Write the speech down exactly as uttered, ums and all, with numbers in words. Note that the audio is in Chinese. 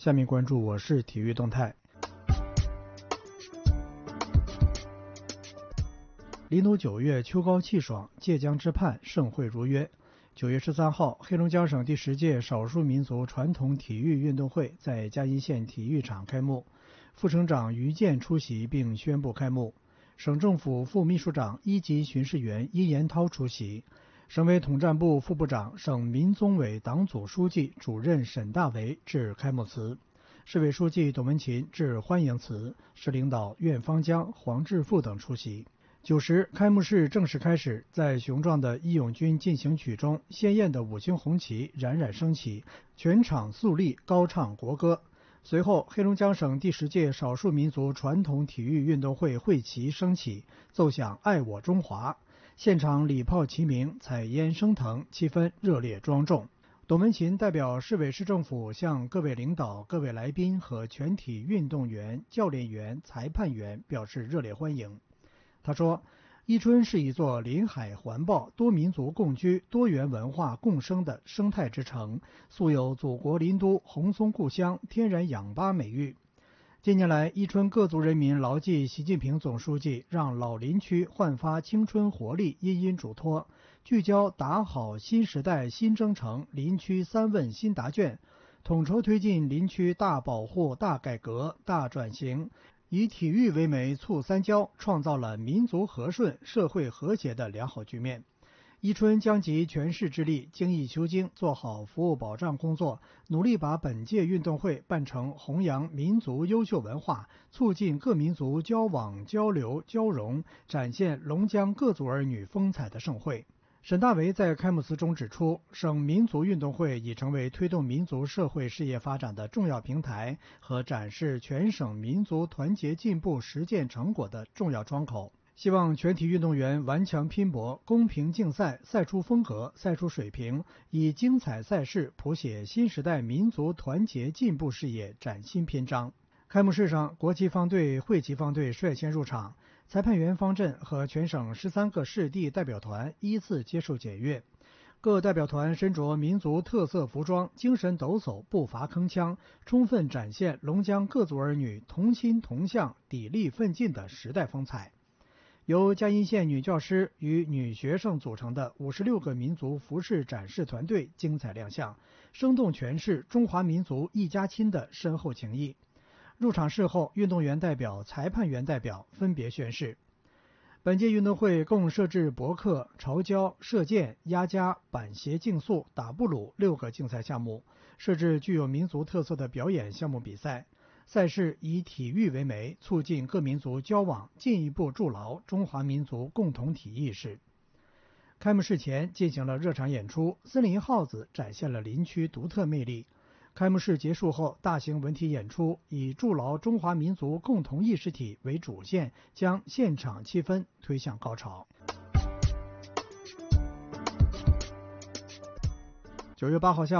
下面关注我市体育动态。临潼九月秋高气爽，借江之畔盛会如约。九月十三号，黑龙江省第十届少数民族传统体育运动会在嘉阴县体育场开幕，副省长于健出席并宣布开幕。省政府副秘书长、一级巡视员殷延涛出席。省委统战部副部长、省民宗委党组书记、主任沈大为致开幕词，市委书记董文勤致欢迎词，市领导苑方江、黄志富等出席。九时，开幕式正式开始，在雄壮的义勇军进行曲中，鲜艳的五星红旗冉冉升起，全场肃立高唱国歌。随后，黑龙江省第十届少数民族传统体育运动会会旗升起，奏响爱我中华，现场礼炮齐鸣，彩烟升腾，气氛热烈庄重。董文勤代表市委市政府向各位领导、各位来宾和全体运动员、教练员、裁判员表示热烈欢迎。他说，伊春是一座临海环抱、多民族共居、多元文化共生的生态之城，素有祖国林都、红松故乡、天然氧吧美誉。近年来，伊春各族人民牢记习近平总书记让老林区焕发青春活力殷殷嘱托，聚焦打好新时代新征程林区三问新答卷，统筹推进林区大保护、大改革、大转型，以体育为媒促三交，创造了民族和顺、社会和谐的良好局面。伊春将集全市之力，精益求精，做好服务保障工作，努力把本届运动会办成弘扬民族优秀文化、促进各民族交往交流交融、展现龙江各族儿女风采的盛会。沈大为在开幕词中指出，省民族运动会已成为推动民族社会事业发展的重要平台和展示全省民族团结进步实践成果的重要窗口。希望全体运动员顽强拼搏，公平竞赛，赛出风格，赛出水平，以精彩赛事谱写新时代民族团结进步事业崭新篇章。开幕式上，国旗方队、会旗方队率先入场，裁判员方阵和全省十三个市地代表团依次接受检阅。各代表团身着民族特色服装，精神抖擞，步伐铿锵，充分展现龙江各族儿女同心同向、砥砺奋进的时代风采。由嘉阴县女教师与女学生组成的五十六个民族服饰展示团队精彩亮相，生动诠释中华民族一家亲的深厚情谊。入场式后，运动员代表、裁判员代表分别宣誓。本届运动会共设置驳壳、潮礁、射箭、压夹、板鞋竞速、打布鲁六个竞赛项目，设置具有民族特色的表演项目比赛。赛事以体育为媒，促进各民族交往，进一步筑牢中华民族共同体意识。开幕式前进行了热场演出，森林号子展现了林区独特魅力。开幕式结束后，大型文体演出以筑牢中华民族共同意识体为主线，将现场气氛推向高潮。九月八号下午。